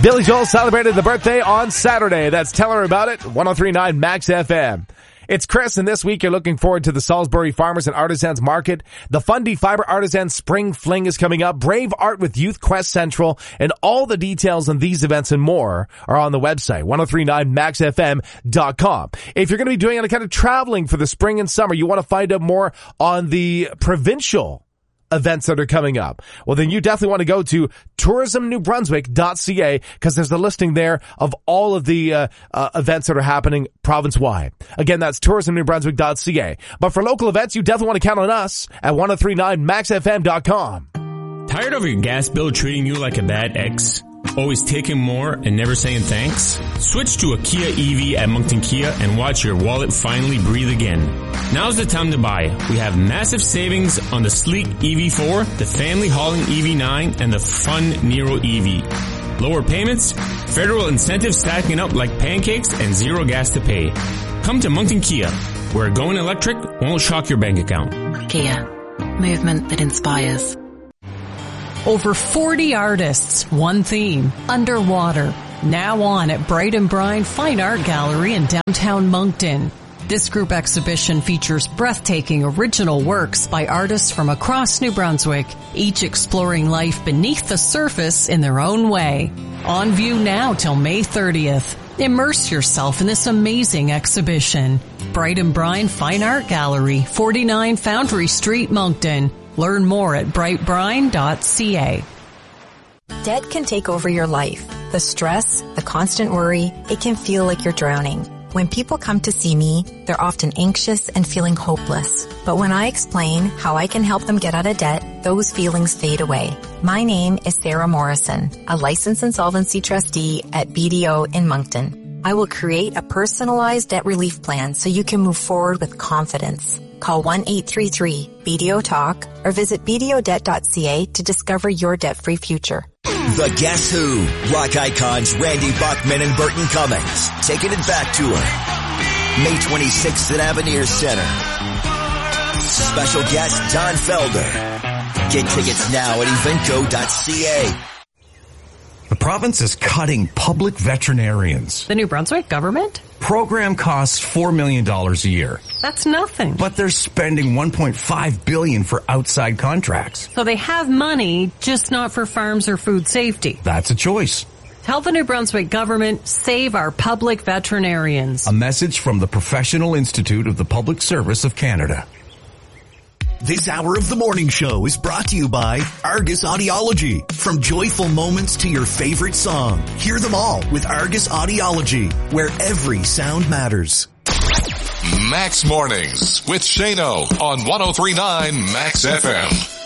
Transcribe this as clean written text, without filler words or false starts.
Billy Joel celebrated the birthday on Saturday. That's Tell Her About It, 103.9 Max FM. It's Chris, and this week you're looking forward to the Salisbury Farmers and Artisans Market. The Fundy Fiber Artisan Spring Fling is coming up. Brave Art with Youth Quest Central, and all the details on these events and more are on the website, 1039maxfm.com. If you're going to be doing any kind of traveling for the spring and summer, you want to find out more on the provincial events that are coming up, well, then you definitely want to go to tourismnewbrunswick.ca, because there's a listing there of all of the events that are happening province-wide. Again, that's tourismnewbrunswick.ca. But for local events, you definitely want to count on us at 1039maxfm.com. Tired of your gas bill treating you like a bad ex? Always taking more and never saying thanks? Switch to a Kia EV at Moncton Kia and watch your wallet finally breathe again. Now's the time to buy. We have massive savings on the sleek EV4, the family hauling EV9, and the fun Nero EV. Lower payments, federal incentives stacking up like pancakes, and zero gas to pay. Come to Moncton Kia, where going electric won't shock your bank account. Kia, movement that inspires. Over 40 artists, one theme, underwater. Now on at Bright and Brine Fine Art Gallery in downtown Moncton. This group exhibition features breathtaking original works by artists from across New Brunswick, each exploring life beneath the surface in their own way. On view now till May 30th. Immerse yourself in this amazing exhibition. Bright and Brine Fine Art Gallery, 49 Foundry Street, Moncton. Learn more at brightbrine.ca. Debt can take over your life. The stress, the constant worry, it can feel like you're drowning. When people come to see me, they're often anxious and feeling hopeless. But when I explain how I can help them get out of debt, those feelings fade away. My name is Sarah Morrison, a licensed insolvency trustee at BDO in Moncton. I will create a personalized debt relief plan so you can move forward with confidence. Call 1-833-BDO-TALK or visit bdodebt.ca to discover your debt-free future. The Guess Who, rock icons Randy Bachman and Burton Cummings, taking it back tour. May 26th at Avenir Center. Special guest Don Felder. Get tickets now at eventco.ca. The province is cutting public veterinarians. The New Brunswick government? Program costs $4 million a year. That's nothing. But they're spending $1.5 billion for outside contracts. So they have money, just not for farms or food safety. That's a choice. Tell the New Brunswick government, save our public veterinarians. A message from the Professional Institute of the Public Service of Canada. This hour of the morning show is brought to you by Argus Audiology. From joyful moments to your favorite song, hear them all with Argus Audiology, where every sound matters. Max Mornings with Shano on 103.9 Max FM.